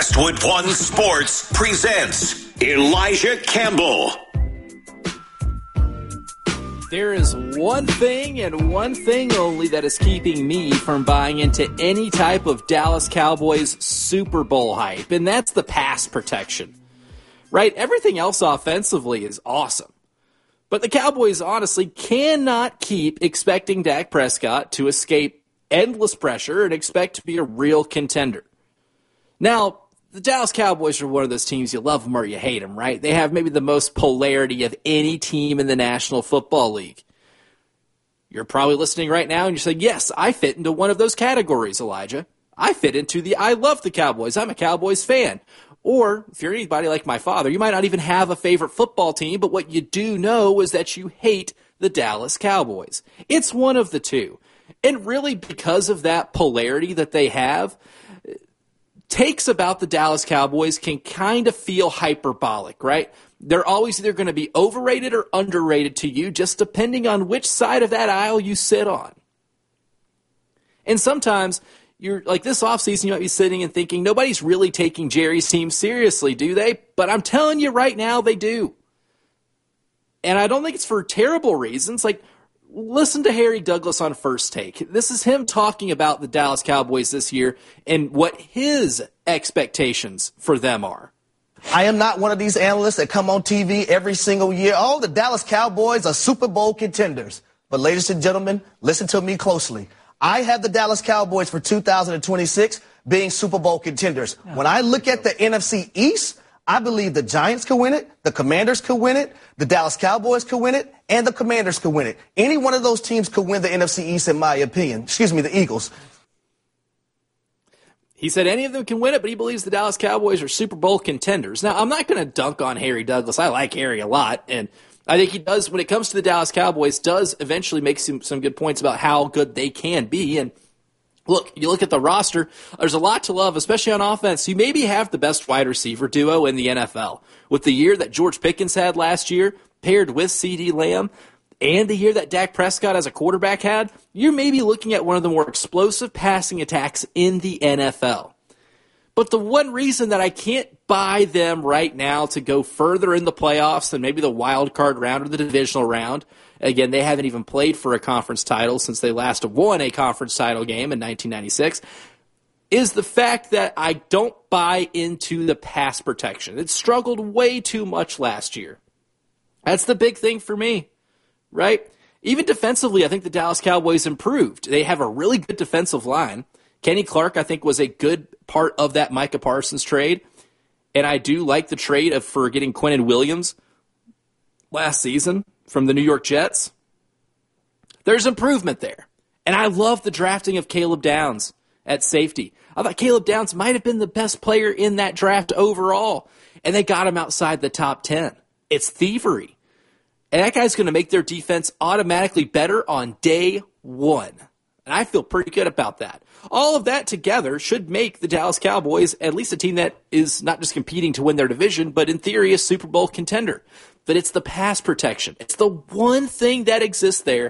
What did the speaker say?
Westwood One Sports presents Elijah Campbell. There is one thing and one thing only that is keeping me from buying into any type of Dallas Cowboys Super Bowl hype, and that's the pass protection. Right? Everything else offensively is awesome. But the Cowboys honestly cannot keep expecting Dak Prescott to escape endless pressure and expect to be a real contender. Now, the Dallas Cowboys are one of those teams, you love them or you hate them, right? They have maybe the most polarity of any team in the National Football League. You're probably listening right now and you're saying, yes, I fit into one of those categories, Elijah. I fit into the I love the Cowboys. I'm a Cowboys fan. Or, if you're anybody like my father, you might not even have a favorite football team, but what you do know is that you hate the Dallas Cowboys. It's one of the two. And really, because of that polarity that they have, takes about the Dallas Cowboys can kind of feel hyperbolic, right? They're always either going to be overrated or underrated to you, just depending on which side of that aisle you sit on. And sometimes, you're like this offseason, you might be sitting and thinking, nobody's really taking Jerry's team seriously, do they? But I'm telling you right now, they do. And I don't think it's for terrible reasons. Like, listen to Harry Douglas on First Take. This is him talking about the Dallas Cowboys this year and what his expectations for them are. I am not one of these analysts that come on TV every single year. Oh, the Dallas Cowboys are Super Bowl contenders. But ladies and gentlemen, listen to me closely. I have the Dallas Cowboys for 2026 being Super Bowl contenders. When I look at the NFC East, I believe the Giants could win it, the Commanders could win it, the Dallas Cowboys could win it, and the Commanders could win it. Any one of those teams could win the NFC East, in my opinion. Excuse me, the Eagles. He said any of them can win it, but he believes the Dallas Cowboys are Super Bowl contenders. Now, I'm not going to dunk on Harry Douglas. I like Harry a lot, and I think he does, when it comes to the Dallas Cowboys, does eventually make some good points about how good they can be. And look, you look at the roster, there's a lot to love, especially on offense. You maybe have the best wide receiver duo in the NFL. With the year that George Pickens had last year, paired with CeeDee Lamb, and the year that Dak Prescott as a quarterback had, you're maybe looking at one of the more explosive passing attacks in the NFL. But the one reason that I can't buy them right now to go further in the playoffs than maybe the wild card round or the divisional round, again, they haven't even played for a conference title since they last won a conference title game in 1996, is the fact that I don't buy into the pass protection. It struggled way too much last year. That's the big thing for me, right? Even defensively, I think the Dallas Cowboys improved. They have a really good defensive line. Kenny Clark, I think, was a good part of that Micah Parsons trade. And I do like the trade for getting Quinnen Williams last season from the New York Jets. There's improvement there. And I love the drafting of Caleb Downs at safety. I thought Caleb Downs might have been the best player in that draft overall. And they got him outside the top 10. It's thievery. And that guy's going to make their defense automatically better on day one. And I feel pretty good about that. All of that together should make the Dallas Cowboys at least a team that is not just competing to win their division, but in theory a Super Bowl contender. But it's the pass protection. It's the one thing that exists there